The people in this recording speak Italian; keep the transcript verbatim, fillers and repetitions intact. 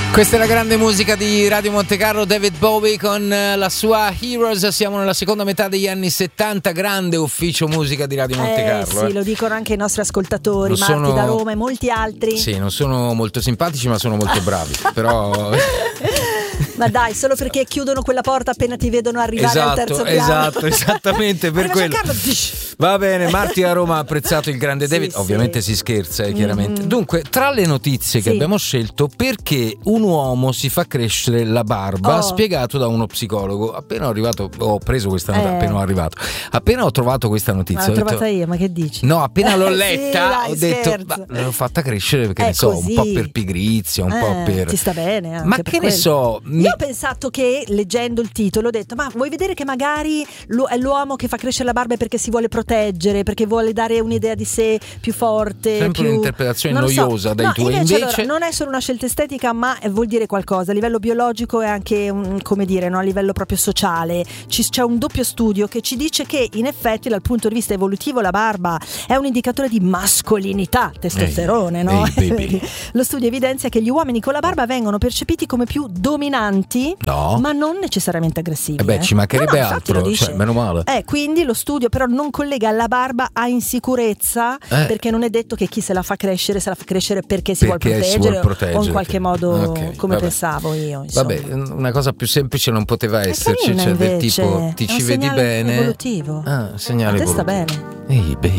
Questa è la grande musica di Radio Montecarlo, David Bowie con la sua Heroes. Siamo nella seconda metà degli anni settanta, grande ufficio musica di Radio Montecarlo. Eh sì, eh. lo dicono anche i nostri ascoltatori, Non Marti sono... da Roma e molti altri. Sì, non sono molto simpatici ma sono molto bravi, però... Ma dai, solo perché chiudono quella porta appena ti vedono arrivare esatto, al terzo piano. Esatto, esattamente per quello. Va bene, Marti a Roma ha apprezzato il grande David, sì, ovviamente sì. si scherza eh, chiaramente. Mm-hmm. Dunque, tra le notizie che sì. abbiamo scelto, perché un uomo si fa crescere la barba, oh. spiegato da uno psicologo. Appena ho arrivato, ho preso questa notizia, eh. appena ho arrivato. Appena ho trovato questa notizia, Ma l'ho ho detto, trovata io, ma che dici? no, appena l'ho Sì, letta, dai, ho detto, scherzo. ma l'ho fatta crescere perché È ne so, così. un po' per pigrizia, un eh, po' per... Ti sta bene anche ma per che quello. ne so... Mi... Io ho pensato che, leggendo il titolo, ho detto, ma vuoi vedere che magari l'u- è l'uomo che fa crescere la barba perché si vuole proteggere, perché vuole dare un'idea di sé più forte, sempre più... un'interpretazione non noiosa so. dai no, tuoi invece, invece allora, non è solo una scelta estetica, ma vuol dire qualcosa a livello biologico e anche un, come dire, no, a livello proprio sociale. Ci, c'è un doppio studio che ci dice che in effetti dal punto di vista evolutivo la barba è un indicatore di mascolinità, testosterone, ehi, no? ehi, Lo studio evidenzia che gli uomini con la barba vengono percepiti come più dominanti, no, ma non necessariamente aggressivi. Eh beh, eh. ci mancherebbe no, no, altro, cioè, meno male. Eh, quindi lo studio però non collega la barba a insicurezza, eh. perché non è detto che chi se la fa crescere se la fa crescere perché si, perché vuol, si proteggere, vuol proteggere o in qualche modo okay, come vabbè. pensavo io. Insomma. Vabbè, una cosa più semplice non poteva esserci, carina, cioè del invece. tipo ti È un ci vedi segnale bene. evolutivo. Ah, segnale A te sta evolutivo. bene. Ehi, baby.